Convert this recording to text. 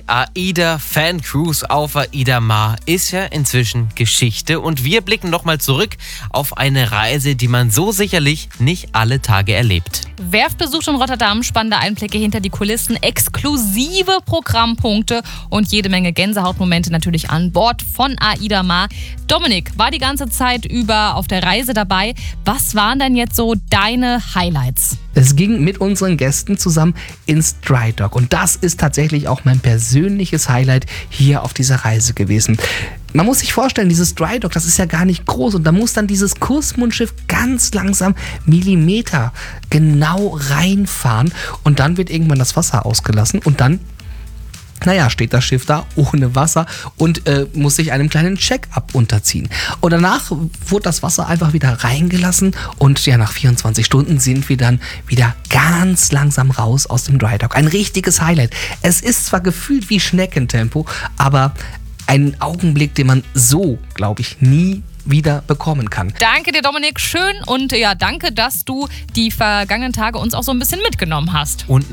Die AIDA Fan Cruise auf AIDA Mar ist ja inzwischen Geschichte und wir blicken nochmal zurück auf eine Reise, die man so sicherlich nicht alle Tage erlebt. Werftbesuch in Rotterdam, spannende Einblicke hinter die Kulissen, exklusive Programmpunkte und jede Menge Gänsehautmomente natürlich an Bord von AIDA Mar. Dominik war die ganze Zeit über auf der Reise dabei. Was waren denn jetzt so deine Highlights? Es ging mit unseren Gästen zusammen ins Dry Dock und das ist tatsächlich auch mein persönliches Highlight hier auf dieser Reise gewesen. Man muss sich vorstellen, dieses Dry Dock, das ist ja gar nicht groß und da muss dann dieses Kursmundschiff ganz langsam Millimeter genau reinfahren und dann wird irgendwann das Wasser ausgelassen und dann steht das Schiff da ohne Wasser und muss sich einem kleinen Check-up unterziehen. Und danach wurde das Wasser einfach wieder reingelassen und nach 24 Stunden sind wir dann wieder ganz langsam raus aus dem Dry Dock. Ein richtiges Highlight. Es ist zwar gefühlt wie Schneckentempo, aber ein Augenblick, den man so, glaube ich, nie wieder bekommen kann. Danke dir, Dominik. Schön und danke, dass du die vergangenen Tage uns auch so ein bisschen mitgenommen hast. Und